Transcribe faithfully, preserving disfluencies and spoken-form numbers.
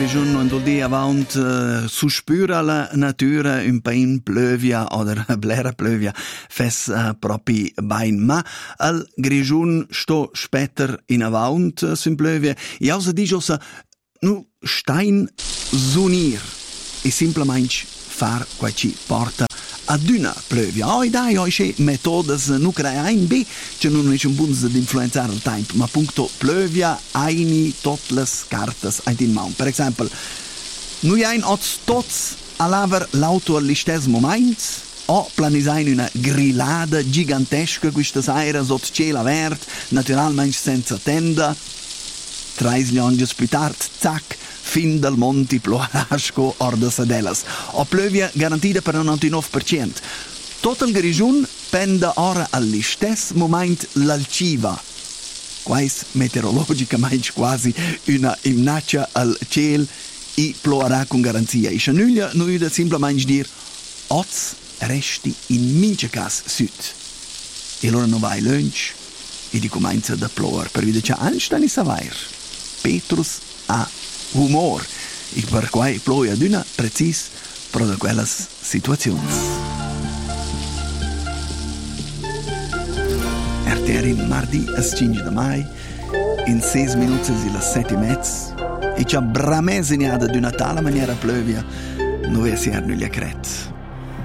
Giorno in dia avant uh, suspura la natura un pain plövia oder blera plövia fes uh, propi bain ma al grigiun sto spetter in avant uh, sin plövia e ausa dijosa nu stein zunir e simplemente far quai ci porta ad una plövia. Oi dai, oi c'è metodas nu crea ein B, che non è un bunz ad influenzare il tempo, ma punto plövia aini tot las cartas ein in maun. Per esempio, nu ein oz tots a laver l'auto all'istes moment, o planisain una grillada gigantesca questa sera sotto cielo vert, naturalmente senza tenda, treis lionges più tard, zac, fin dal monti ploarasco or de sadelas. O plövia garantida per il novantanove per cento. Tot il grigiun penda ora all'istes moment l'alciva. Quais meteorologicamente quasi una imnaccia al ciel e ploarà con garanzia. E chanuglia noi da simplemente dir oz resti in mince cas süd. E allora non vai lunch e di comincia da ploar per vedere che anstani savair. Petrus a humor e per quai ploia d'una precis pro de quellas situazions. Erterin mardi as cinque de mai in ses minutos e las sette e mezz e c'ha bramesiniada d'una tala maniera plövia nu vesi ernu gli accret.